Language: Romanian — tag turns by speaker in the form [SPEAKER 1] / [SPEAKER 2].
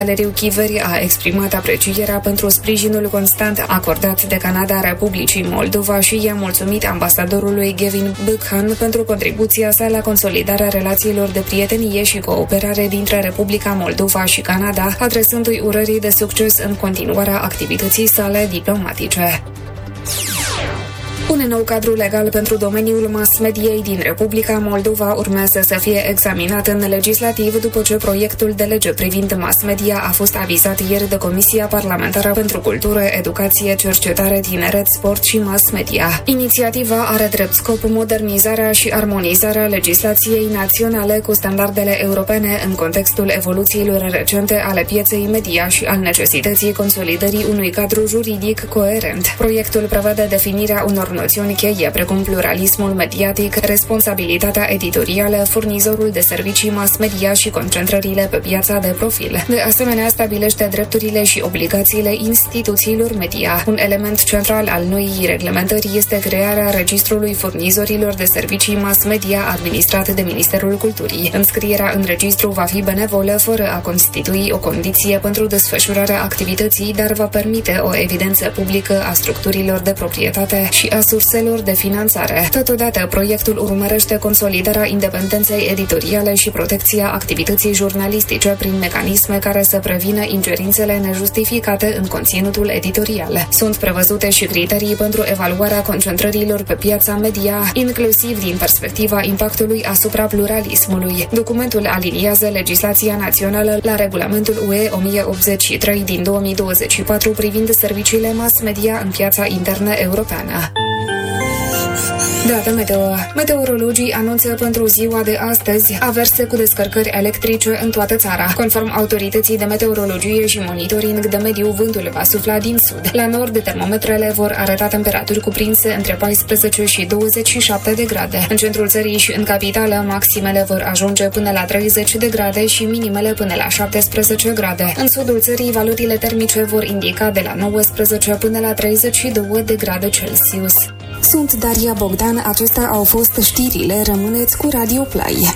[SPEAKER 1] Valeriu Chiveri a exprimat aprecierea pentru sprijinul constant acordat de Canada Republicii Moldova și i-a mulțumit ambasadorului Gavin Buchan pentru contribuția sa la consolidarea relațiilor de prietenie și cooperare dintre Republica Moldova și Canada, adresându-i urării de succes în continuarea activității sale diplomatice. Un nou cadru legal pentru domeniul mass-mediei din Republica Moldova urmează să fie examinat în legislativ după ce proiectul de lege privind mass-media a fost avizat ieri de Comisia Parlamentară pentru Cultură, Educație, Cercetare, Tineret, Sport și Mass-media. Inițiativa are drept scop modernizarea și armonizarea legislației naționale cu standardele europene în contextul evoluțiilor recente ale pieței media și al necesității consolidării unui cadru juridic coerent. Proiectul prevede definirea unor noțiuni cheie, precum pluralismul mediatic, responsabilitatea editorială, furnizorul de servicii mass media și concentrările pe piața de profil. De asemenea, stabilește drepturile și obligațiile instituțiilor media. Un element central al noii reglementări este crearea registrului furnizorilor de servicii mass media administrat de Ministerul Culturii. Înscrierea în registru va fi benevolă, fără a constitui o condiție pentru desfășurarea activității, dar va permite o evidență publică a structurilor de proprietate și a surselor de finanțare. Totodată, proiectul urmărește consolidarea independenței editoriale și protecția activității jurnalistice prin mecanisme care să prevină ingerințele nejustificate în conținutul editorial. Sunt prevăzute și criterii pentru evaluarea concentrărilor pe piața media, inclusiv din perspectiva impactului asupra pluralismului. Documentul aliniază legislația națională la regulamentul UE 1083 din 2024 privind serviciile mass media în piața internă europeană. Data meteo. Meteorologii anunță pentru ziua de astăzi averse cu descărcări electrice în toată țara. Conform autorității de meteorologie și monitoring de mediu, vântul va sufla din sud. La nord, termometrele vor arăta temperaturi cuprinse între 14 și 27 de grade. În centrul țării și în capitală, maximele vor ajunge până la 30 de grade și minimele până la 17 grade. În sudul țării, valorile termice vor indica de la 19 până la 32 de grade Celsius. Sunt Daria Bogdan, acestea au fost știrile, rămâneți cu Radio Play.